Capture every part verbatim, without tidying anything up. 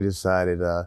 We decided uh,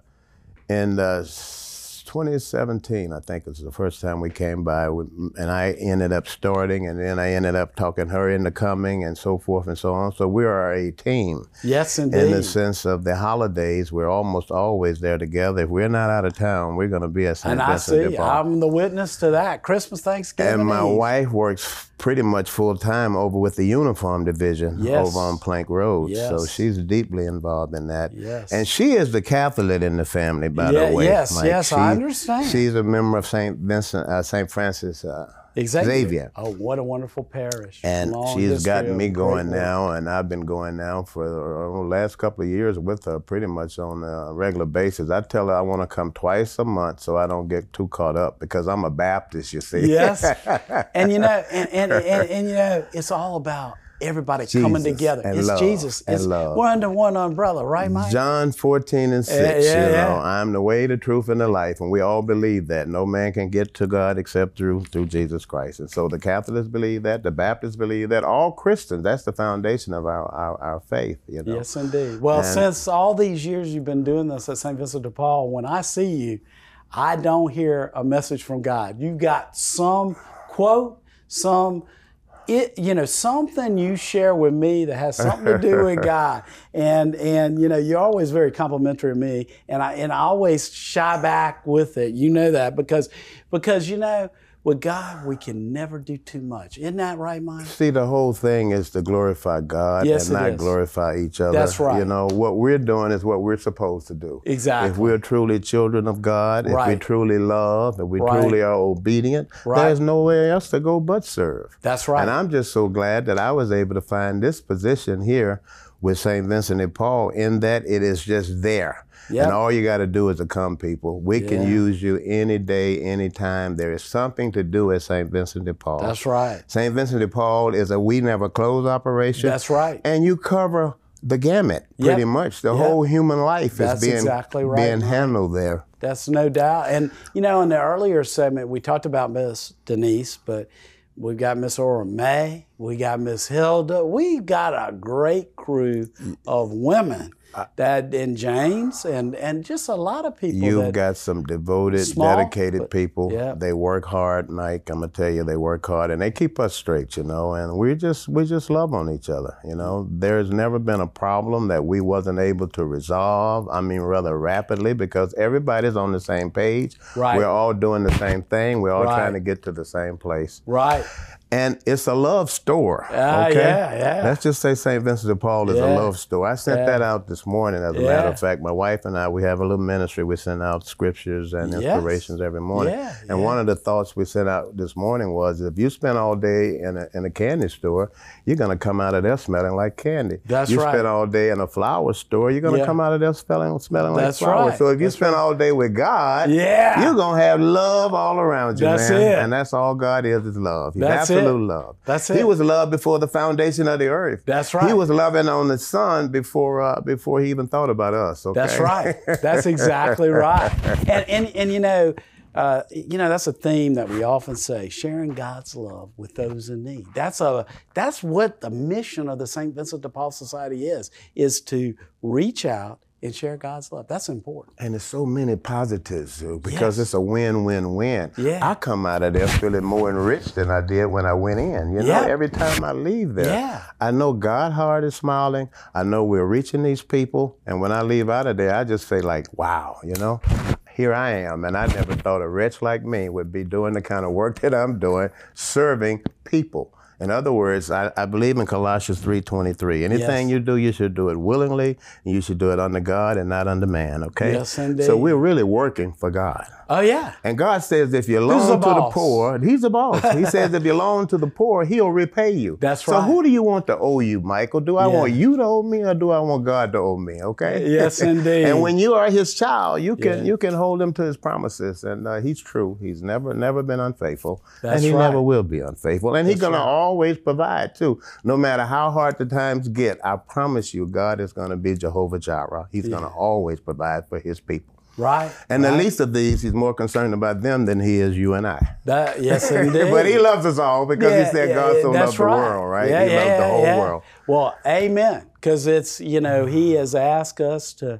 in uh, twenty seventeen, I think it was the first time we came by, and I ended up starting, and then I ended up talking her into coming, and so forth and so on. So we are a team. Yes, indeed. In the sense of the holidays, we're almost always there together. If we're not out of town, we're going to be at Saint And Vincent I de see, Paul. I'm the witness to that. Christmas, Thanksgiving, And my Eve. wife works pretty much full time over with the uniform division Yes. over on Plank Road. Yes. So she's deeply involved in that. Yes. And she is the Catholic in the family, by Yeah, the way. yes, Mike. yes, She- I understand. She's a member of Saint Vincent, uh, Saint Francis uh, Xavier. Xavier. Oh, what a wonderful parish. And Long she's history gotten of me great going work. now, and I've been going now for the last couple of years with her pretty much on a regular basis. I tell her I want to come twice a month so I don't get too caught up, because I'm a Baptist, you see. Yes. And you know, and, and, and, and you know, it's all about everybody coming Jesus together. and It's love Jesus. and It's, love. we're under one umbrella, right, Mike? John fourteen and six, yeah, you yeah. know, I'm the way, the truth, and the life, and we all believe that. No man can get to God except through through Jesus Christ. And so the Catholics believe that, the Baptists believe that, all Christians, that's the foundation of our, our, our faith, you know. Yes, indeed. Well, And- since all these years you've been doing this at Saint Vincent de Paul, when I see you, I don't hear a message from God. You've got some quote, some, it, you know, something you share with me that has something to do with God. And, and you know, you're always very complimentary of me, and I, and I always shy back with it. You know that because, because, you know, with God, we can never do too much. Isn't that right, Mike? See, the whole thing is to glorify God Yes, and it not is. glorify each other. That's right. You know, what we're doing is what we're supposed to do. Exactly. If we're truly children of God, if we Right. truly love, if we Right. truly are obedient, Right. there's nowhere else to go but serve. That's right. And I'm just so glad that I was able to find this position here with Saint Vincent de Paul, in that it is just there. Yep. And all you got to do is to come, people. We can Yeah. use you any day, any time. There is something to do at Saint Vincent de Paul. That's right. Saint Vincent de Paul is a we never close operation. That's right. And you cover the gamut, pretty Yep. much. The Yep. whole human life That's is being, exactly right, being Mike. handled there. That's no doubt. And, you know, in the earlier segment, we talked about Miss Denise, but we've got Miss Aura May, we got Miss Hilda. We've got a great crew of women that, and James, and, and just a lot of people. You've that, got some devoted, Small, dedicated but- people. yeah. They work hard, Mike. I'm gonna tell you, they work hard, and they keep us straight, you know. And we just we just love on each other, you know. There's never been a problem that we wasn't able to resolve. I mean, rather rapidly, because everybody's on the same page. Right. We're all doing the same thing. We're all Right. trying to get to the same place. Right. And it's a love store. Ah, okay? yeah, yeah. Let's just say Saint Vincent de Paul is Yeah. a love store. I sent Yeah. that out this morning, as a Yeah. matter of fact. My wife and I, we have a little ministry. We send out scriptures and Yes. inspirations every morning. Yeah, and yeah. one of the thoughts we sent out this morning was, if you spend all day in a, in a candy store, you're going to come out of there smelling like candy. That's you right. spend all day in a flower store, you're going to Yeah. come out of there smelling, smelling That's like flowers. right. So if you That's spend all day with God, Yeah. you're going to have love all around you, That's man. it. And that's all God is, is love. He's That's it. absolute love. That's He it. was love before the foundation of the earth. That's right. He was loving on the Son before uh, before he even thought about us. Okay? That's right. That's exactly right. And, and, and you know, uh, you know, that's a theme that we often say, sharing God's love with those in need. That's a that's what the mission of the Saint Vincent de Paul Society is, is to reach out and share God's love. That's important. And there's so many positives, uh, because Yes. it's a win-win-win. Yeah. I come out of there feeling more enriched than I did when I went in. You know, Yeah. every time I leave there, Yeah. I know God's heart is smiling. I know we're reaching these people. And when I leave out of there, I just say like, wow, you know, here I am. And I never thought a wretch like me would be doing the kind of work that I'm doing, serving people. In other words, I, I believe in Colossians three twenty-three. Anything Yes. you do, you should do it willingly, and you should do it under God and not under man, okay? Yes, indeed. So we're really working for God. Oh, yeah. And God says if you the loan to the boss? poor, he's the boss. He says if you loan to the poor, he'll repay you. That's so right. So who do you want to owe you, Michael? Do I Yeah. want you to owe me, or do I want God to owe me, okay? Yes, indeed. And when you are his child, you can Yeah. you can hold him to his promises. And uh, he's true. He's never never been unfaithful. That's and he right. never will be unfaithful. And he's That's going right. to always provide, too. No matter how hard the times get, I promise you, God is going to be Jehovah Jireh. He's going to always provide for his people. Right. And right. the least of these, he's more concerned about them than he is you and I. That, yes, indeed. But he loves us all, because Yeah, he said yeah, God so that's loved the right. world, right? Yeah, he yeah, loved the whole yeah. world. Well, amen. Because it's, you know, he has asked us to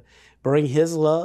bring His love.